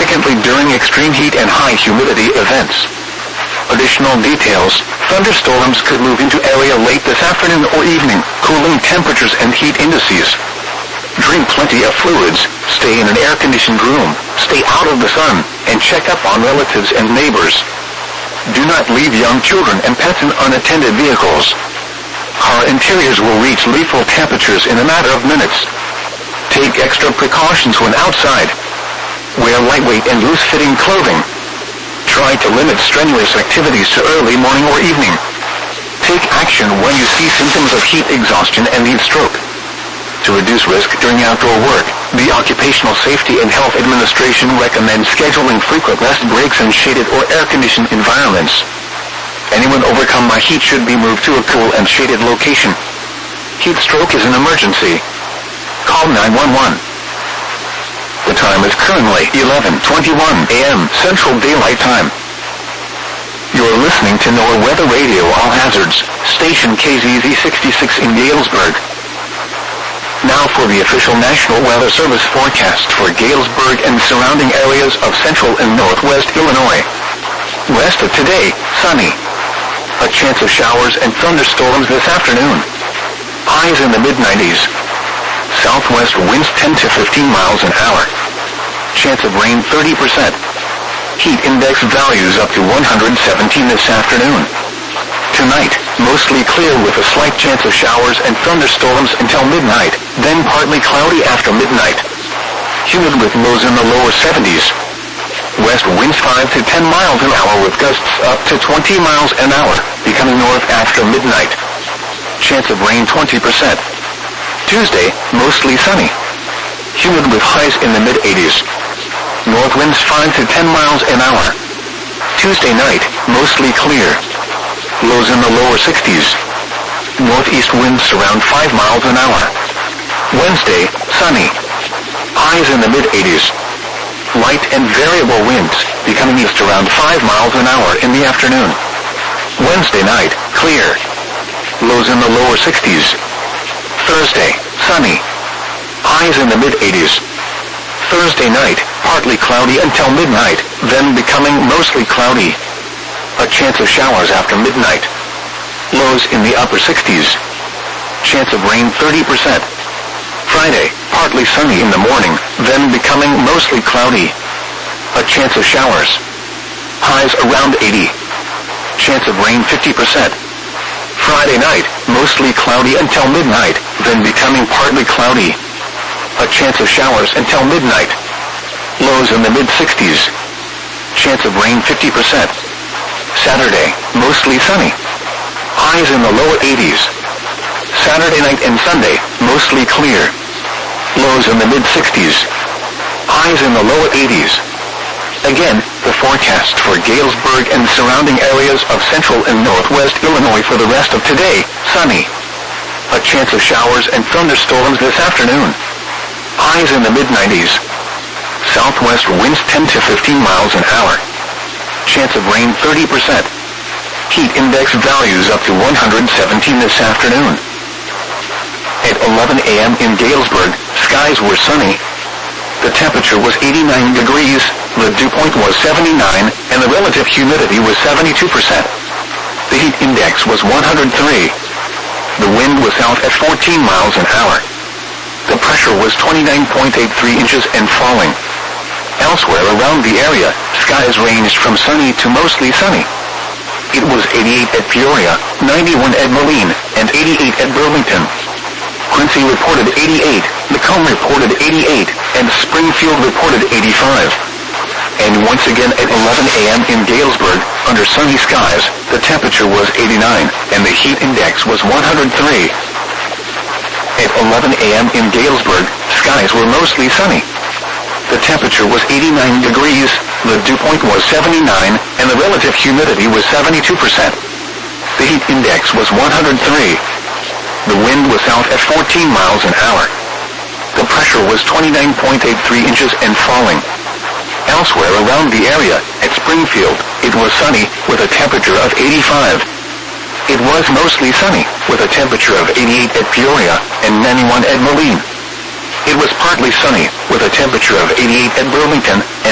significantly during extreme heat and high humidity events. Additional details: thunderstorms could move into area late this afternoon or evening, cooling temperatures and heat indices. Drink plenty of fluids, stay in an air-conditioned room, stay out of the sun, and check up on relatives and neighbors. Do not leave young children and pets in unattended vehicles. Car interiors will reach lethal temperatures in a matter of minutes. Take extra precautions when outside. Wear lightweight and loose-fitting clothing. Try to limit strenuous activities to early morning or evening. Take action when you see symptoms of heat exhaustion and heat stroke. To reduce risk during outdoor work, the Occupational Safety and Health Administration recommends scheduling frequent rest breaks in shaded or air-conditioned environments. Anyone overcome by heat should be moved to a cool and shaded location. Heat stroke is an emergency. Call 911. The time is currently 11:21 a.m. Central Daylight Time. You're listening to NOAA Weather Radio All Hazards, station KZZ 66 in Galesburg. Now for the official National Weather Service forecast for Galesburg and surrounding areas of central and northwest Illinois. Rest of today, sunny. A chance of showers and thunderstorms this afternoon. Highs in the mid-90s. Southwest winds 10 to 15 miles an hour. Chance of rain 30%. Heat index values up to 117 this afternoon. Tonight, mostly clear with a slight chance of showers and thunderstorms until midnight, then partly cloudy after midnight. Humid with lows in the lower 70s. West winds 5 to 10 miles an hour with gusts up to 20 miles an hour, becoming north after midnight. Chance of rain 20%. Tuesday, mostly sunny. Humid with highs in the mid-80s. North winds 5 to 10 miles an hour. Tuesday night, mostly clear. Lows in the lower 60s. Northeast winds around 5 miles an hour. Wednesday, sunny. Highs in the mid-80s. Light and variable winds, becoming east around 5 miles an hour in the afternoon. Wednesday night, clear. Lows in the lower 60s. Thursday, sunny. Highs in the mid-80s. Thursday night, partly cloudy until midnight, then becoming mostly cloudy. A chance of showers after midnight. Lows in the upper 60s. Chance of rain 30%. Friday, partly sunny in the morning, then becoming mostly cloudy. A chance of showers. Highs around 80. Chance of rain 50%. Friday night, mostly cloudy until midnight, then becoming partly cloudy. A chance of showers until midnight. Lows in the mid-60s. Chance of rain 50%. Saturday, mostly sunny. Highs in the lower 80s. Saturday night and Sunday, mostly clear. Lows in the mid-60s. Highs in the lower 80s. Again, the forecast for Galesburg and surrounding areas of central and northwest Illinois for the rest of today, sunny. A chance of showers and thunderstorms this afternoon. Highs in the mid-90s. Southwest winds 10 to 15 miles an hour. Chance of rain 30%. Heat index values up to 117 this afternoon. At 11 a.m. in Galesburg, skies were sunny. The temperature was 89 degrees, the dew point was 79, and the relative humidity was 72%. The heat index was 103. The wind was south at 14 miles an hour. The pressure was 29.83 inches and falling. Elsewhere around the area, skies ranged from sunny to mostly sunny. It was 88 at Peoria, 91 at Moline, and 88 at Burlington. Quincy reported 88, Macomb reported 88, and Springfield reported 85. And once again at 11 a.m. in Galesburg, under sunny skies, the temperature was 89, and the heat index was 103. At 11 a.m. in Galesburg, skies were mostly sunny. The temperature was 89 degrees, the dew point was 79, and the relative humidity was 72%. The heat index was 103. The wind was south at 14 miles an hour. The pressure was 29.83 inches and falling. Elsewhere around the area, at Springfield, it was sunny with a temperature of 85. It was mostly sunny with a temperature of 88 at Peoria and 91 at Moline. It was partly sunny with a temperature of 88 at Burlington